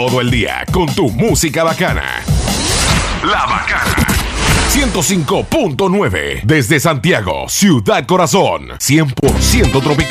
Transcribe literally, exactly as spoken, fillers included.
todo el día con tu música bacana. La Bacana. ciento cinco punto nueve desde Santiago, Ciudad Corazón. cien por ciento tropical.